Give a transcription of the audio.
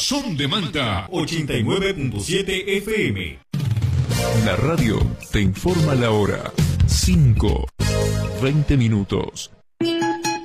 Son de Manta 89.7 FM. La radio te informa la hora. 5:20.